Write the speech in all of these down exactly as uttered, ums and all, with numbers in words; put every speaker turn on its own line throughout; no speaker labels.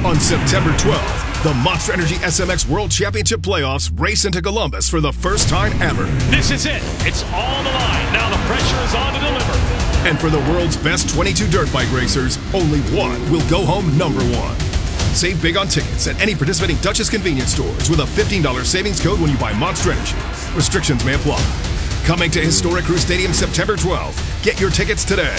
On September twelfth, the Monster Energy S M X World Championship Playoffs race into Columbus for the first time ever.
This is it. It's all the line. Now the pressure is on to deliver.
And for the world's best twenty-two dirt bike racers, only one will go home number one. Save big on tickets at any participating Dutchess convenience stores with a fifteen dollars savings code when you buy Monster Energy. Restrictions may apply. Coming to historic Crew Stadium September twelfth. Get your tickets today.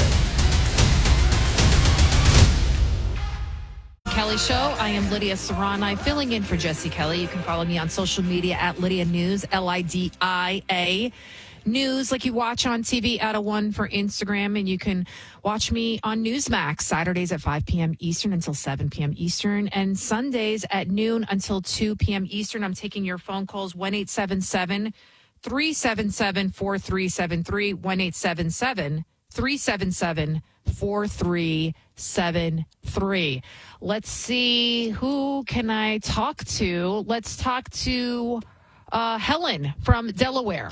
Kelly Show. I am Lydia Serrani, filling in for Jesse Kelly. You can follow me on social media at Lydia News, L I D I A. News like you watch on T V, out of one for Instagram, and you can watch me on Newsmax Saturdays at five p.m. Eastern until seven p.m. Eastern, and Sundays at noon until two p.m. Eastern. I'm taking your phone calls, one eight seven seven, three seven seven, four three seven three, one eight seven seven, three seven seven, four three seven three. Let's see, who can I talk to? Let's talk to uh, Helen from Delaware.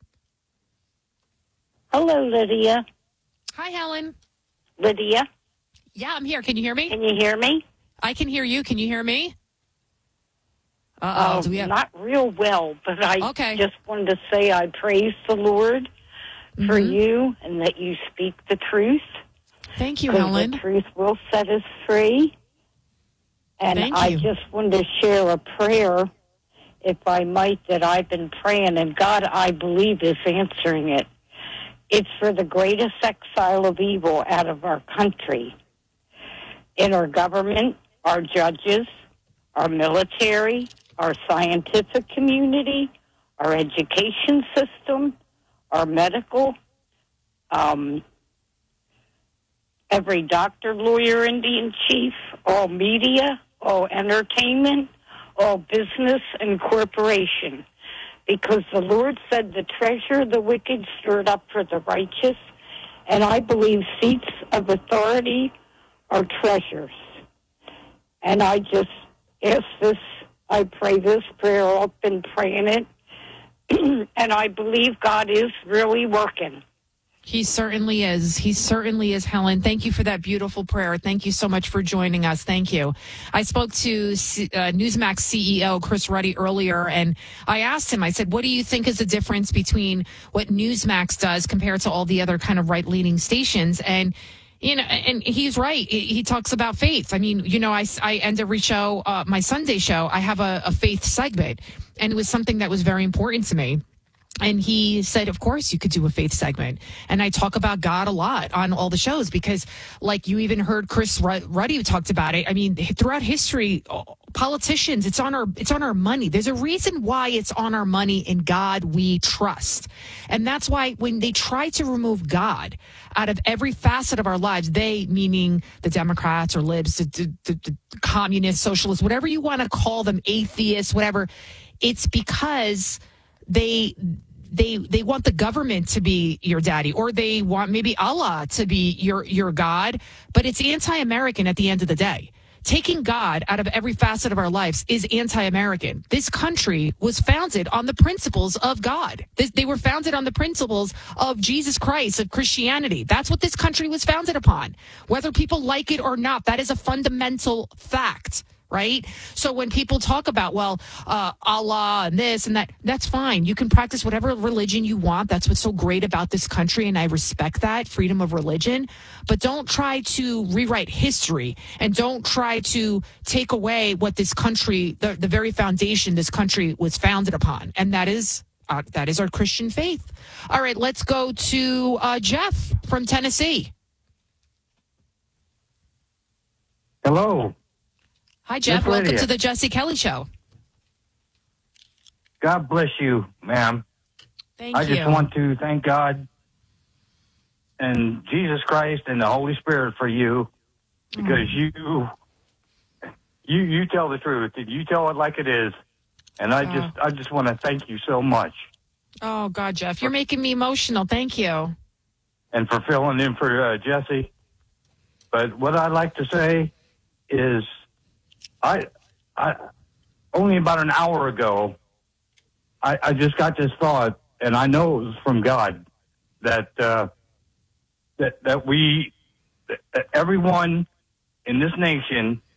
Hello, Lydia.
Hi, Helen.
Lydia?
Yeah, I'm here. Can you hear me?
Can you hear me?
I can hear you. Can you hear me? Uh-oh.
Uh,
Do we have...
Not real well, but I
okay.
just wanted to say I praise the Lord mm-hmm. for you and that you speak the truth.
Thank you, Helen.
The truth will set us free. And
Thank
I
you.
just wanted to share a prayer, if I might, that I've been praying, and God, I believe, is answering it. It's for the greatest exile of evil out of our country, in our government, our judges, our military, our scientific community, our education system, our medical, um, every doctor, lawyer, Indian chief, all media, all entertainment, all business and corporation. Because the Lord said the treasure of the wicked stored up for the righteous, and I believe seats of authority are treasures. And I just ask this, I pray this prayer, I've been praying it, and I believe God is really working.
He certainly is. He certainly is, Helen. Thank you for that beautiful prayer. Thank you so much for joining us. Thank you. I spoke to C- uh, Newsmax C E O Chris Ruddy earlier, and I asked him, I said, what do you think is the difference between what Newsmax does compared to all the other kind of right-leaning stations? And you know, and he's right. He talks about faith. I mean, you know, I, I end every show, uh, my Sunday show, I have a, a faith segment, and it was something that was very important to me. And he said, of course, you could do a faith segment. And I talk about God a lot on all the shows because, like you even heard Chris Ruddy who talked about it. I mean, throughout history, politicians, it's on our it's on our money. There's a reason why it's on our money. In God we trust. And that's why when they try to remove God out of every facet of our lives, they, meaning the Democrats or libs, the, the, the, the communists, socialists, whatever you want to call them, atheists, whatever, it's because they they they want the government to be your daddy, or they want maybe Allah to be your your God, but it's anti-American at the end of the day. Taking God out of every facet of our lives is anti-American. This country was founded on the principles of God. This, they were founded on the principles of Jesus Christ, of Christianity. That's what this country was founded upon. Whether people like it or not, that is a fundamental fact. Right? So when people talk about, well, uh, Allah and this and that, that's fine. You can practice whatever religion you want. That's what's so great about this country, and I respect that, freedom of religion. But don't try to rewrite history, and don't try to take away what this country, the, the very foundation this country was founded upon, and that is uh, that is our Christian faith. All right, let's go to uh, Jeff from Tennessee.
Hello.
Hi, Jeff.
Miss
Welcome
Lydia.
to the Jesse Kelly Show.
God bless you, ma'am.
Thank
I
you.
just want to thank God and Jesus Christ and the Holy Spirit for you, because
Mm.
you you you tell the truth. You tell it like it is. And I
Oh.
just I just want to thank you so much.
Oh, God, Jeff, you're making me emotional. Thank you.
And for filling in for uh, Jesse. But what I'd like to say is I, I, only about an hour ago, I, I just got this thought, and I know it was from God, that uh, that that we, that everyone in this nation